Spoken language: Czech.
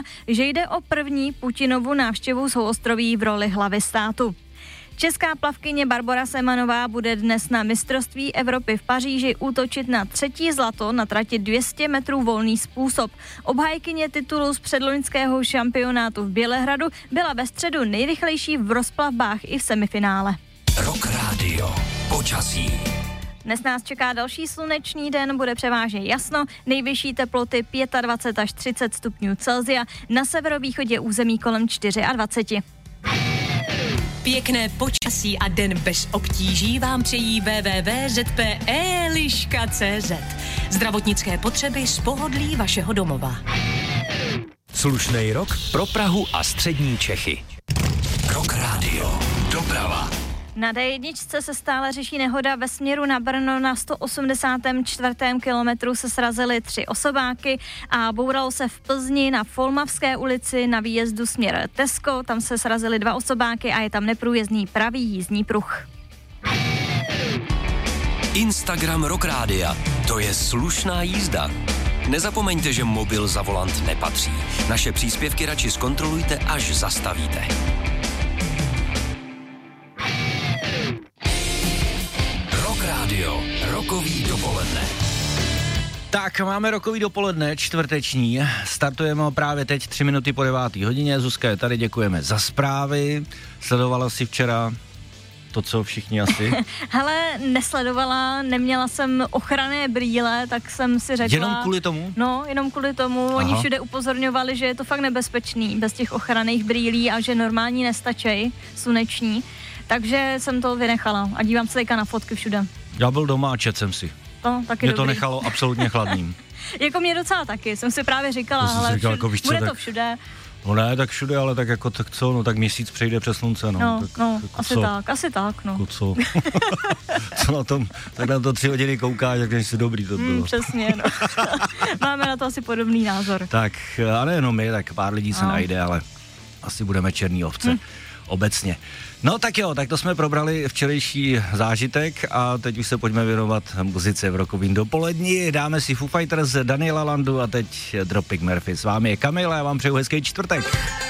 že jde o první Putinovu návštěvu souostroví v roli hlavy státu. Česká plavkyně Barbora Semanová bude dnes na mistrovství Evropy v Paříži útočit na 3. zlato na trati 200 metrů volný způsob. Obhájkyně titulu z předloňského šampionátu v Bělehradu byla ve středu nejrychlejší v rozplavbách i v semifinále. Rock Radio. Počasí. Dnes nás čeká další slunečný den, bude převážně jasno, nejvyšší teploty 25 až 30 stupňů Celsia, na severovýchodě území kolem 24. Pěkné počasí a den bez obtíží vám přejí www.zpe.liška.cz. Zdravotnické potřeby z pohodlí vašeho domova. Slušnej rok pro Prahu a střední Čechy. Rock Radio. Doprava. Na D1 se stále řeší nehoda ve směru na Brno. Na 184. kilometru se srazily 3 osobáky a bouralo se v Plzni na Folmavské ulici na výjezdu směr Tesko. Tam se srazily 2 osobáky a je tam neprůjezdný pravý jízdní pruh. Instagram Rock Rádia. To je slušná jízda. Nezapomeňte, že mobil za volant nepatří. Naše příspěvky radši zkontrolujte, až zastavíte. Radio, rokový dopoledne. Tak, máme rokový dopoledne, čtvrteční. Startujeme právě teď 3 minuty po 9. hodině. Zuzka je tady, děkujeme za zprávy. Sledovala jsi včera to, co všichni asi? Hele, nesledovala, neměla jsem ochranné brýle, tak jsem si řekla... Jenom kvůli tomu? No, jenom kvůli tomu. Aha. Oni všude upozorňovali, že je to fakt nebezpečný bez těch ochranných brýlí a že normální nestačí, sluneční. Takže jsem to vynechala a dívám se teďka na fotky všude. Já byl doma a četl jsem si. To taky mě dobrý. to nechalo absolutně chladným. Jako mě docela taky, jsem si právě říkala, ale jako, víš co, bude tak, to všude. No ne, tak všude, ale tak jako tak co, no tak měsíc přejde přes slunce, no. No, tak, no jako asi tak, no. Jako co? Co na tom, tak na to 3 hodiny koukáš, jak jsi dobrý to bylo. Přesně, no. Máme na to asi podobný názor. Tak, a nejenom my, tak pár lidí se najde, ale asi budeme černý ovce. Obecně. No tak jo, tak to jsme probrali včerejší zážitek a teď už se pojďme věnovat muzice v rokovým dopoledni. Dáme si Foo Fighters, Daniela Landu a teď Dropkick Murphys. S vámi je Kamil a já vám přeju hezký čtvrtek.